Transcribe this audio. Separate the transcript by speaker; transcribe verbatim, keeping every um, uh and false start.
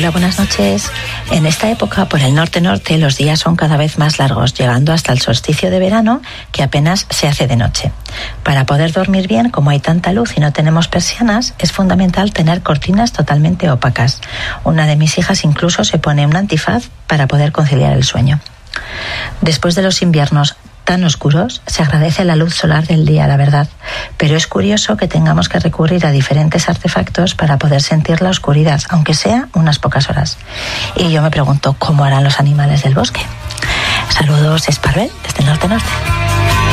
Speaker 1: Hola, buenas noches. En esta época, por el norte-norte, los días son cada vez más largos, llegando hasta el solsticio de verano, que apenas se hace de noche. Para poder dormir bien, como hay tanta luz y no tenemos persianas, es fundamental tener cortinas totalmente opacas. Una de mis hijas incluso se pone un antifaz para poder conciliar el sueño. Después de los inviernos tan oscuros, se agradece la luz solar del día, la verdad, pero es curioso que tengamos que recurrir a diferentes artefactos para poder sentir la oscuridad, aunque sea unas pocas horas. Y yo me pregunto, ¿cómo harán los animales del bosque? Saludos, Esparvel, desde el norte-norte.